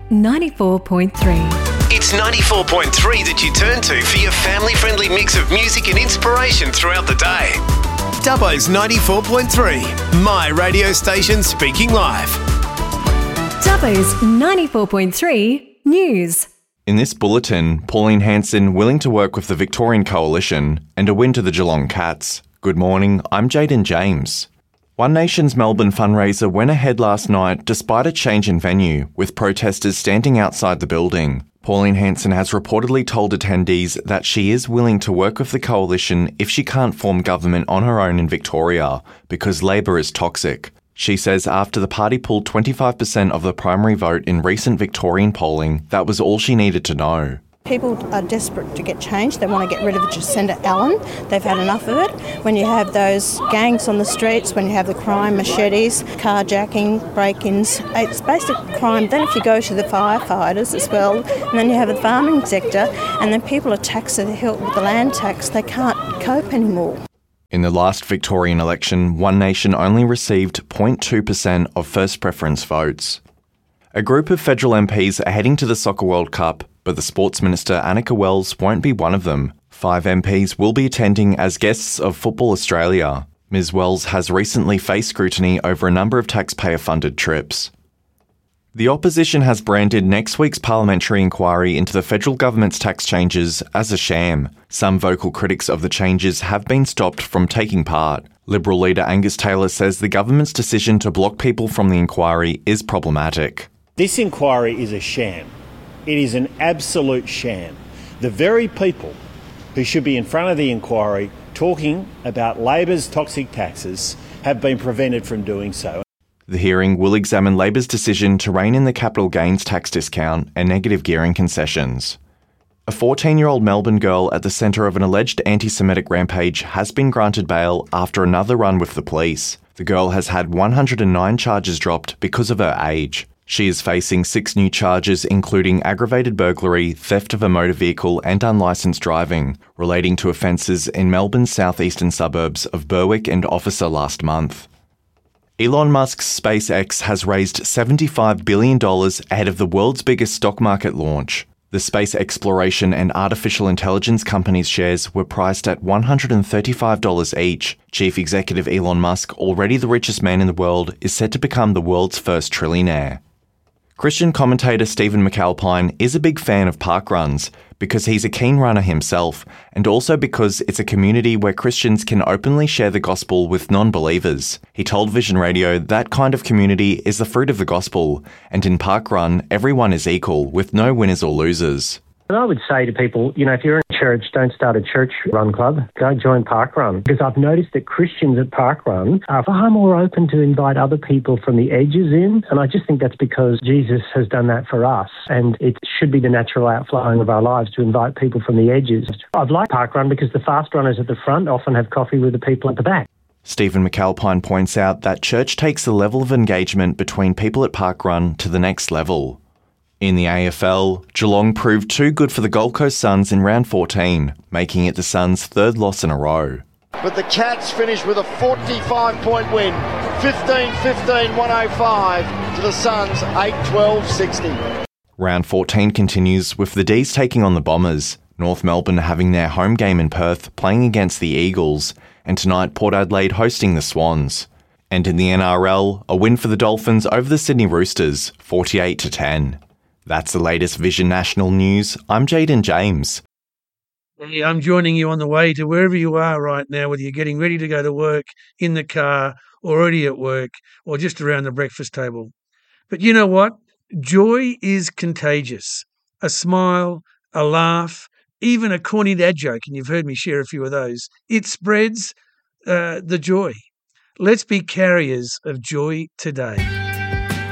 94.3. It's 94.3 that you turn to for your family-friendly mix of music and inspiration throughout the day. Dubbo's 94.3, my radio station speaking live. Dubbo's 94.3 News. In this bulletin, Pauline Hanson willing to work with the Victorian Coalition and a win to the Geelong Cats. Good morning, I'm Jaden James. One Nation's Melbourne fundraiser went ahead last night despite a change in venue, with protesters standing outside the building. Pauline Hanson has reportedly told attendees that she is willing to work with the Coalition if she can't form government on her own in Victoria, because Labor is toxic. She says after the party pulled 25% of the primary vote in recent Victorian polling, that was all she needed to know. People are desperate to get change. They want to get rid of Jacinda Allen. They've had enough of it. When you have those gangs on the streets, when you have the crime, machetes, carjacking, break-ins, it's basic crime. Then if you go to the firefighters as well, and then you have the farming sector, and then people are taxed to the hilt with the land tax, they can't cope anymore. In the last Victorian election, One Nation only received 0.2% of first preference votes. A group of federal MPs are heading to the Soccer World Cup, but the Sports Minister Annika Wells won't be one of them. 5 MPs will be attending as guests of Football Australia. Ms Wells has recently faced scrutiny over a number of taxpayer-funded trips. The opposition has branded next week's parliamentary inquiry into the federal government's tax changes as a sham. Some vocal critics of the changes have been stopped from taking part. Liberal leader Angus Taylor says the government's decision to block people from the inquiry is problematic. This inquiry is a sham. It is an absolute sham. The very people who should be in front of the inquiry talking about Labor's toxic taxes have been prevented from doing so. The hearing will examine Labor's decision to rein in the capital gains tax discount and negative gearing concessions. A 14-year-old Melbourne girl at the centre of an alleged anti-Semitic rampage has been granted bail after another run with the police. The girl has had 109 charges dropped because of her age. She is facing 6 new charges, including aggravated burglary, theft of a motor vehicle and unlicensed driving, relating to offences in Melbourne's southeastern suburbs of Berwick and Officer last month. Elon Musk's SpaceX has raised $75 billion ahead of the world's biggest stock market launch. The space exploration and artificial intelligence company's shares were priced at $135 each. Chief Executive Elon Musk, already the richest man in the world, is set to become the world's first trillionaire. Christian commentator Stephen McAlpine is a big fan of parkruns because he's a keen runner himself, and also because it's a community where Christians can openly share the gospel with non-believers. He told Vision Radio that kind of community is the fruit of the gospel, and in parkrun, everyone is equal, with no winners or losers. And I would say to people, if you're in a church, don't start a church run club. Go join Parkrun. Because I've noticed that Christians at Parkrun are far more open to invite other people from the edges in. And I just think that's because Jesus has done that for us. And it should be the natural outflowing of our lives to invite people from the edges. I've liked Parkrun because the fast runners at the front often have coffee with the people at the back. Stephen McAlpine points out that church takes the level of engagement between people at Parkrun to the next level. In the AFL, Geelong proved too good for the Gold Coast Suns in round 14, making it the Suns' third loss in a row. But the Cats finished with a 45-point win, 15-15, 105 to the Suns, 8-12, 60. Round 14 continues with the D's taking on the Bombers, North Melbourne having their home game in Perth playing against the Eagles, and tonight Port Adelaide hosting the Swans. And in the NRL, a win for the Dolphins over the Sydney Roosters, 48-10. That's the latest Vision National News. I'm Jaden James. Hey, I'm joining you on the way to wherever you are right now, whether you're getting ready to go to work, in the car, already at work, or just around the breakfast table. But you know what? Joy is contagious. A smile, a laugh, even a corny dad joke, and you've heard me share a few of those. It spreads the joy. Let's be carriers of joy today.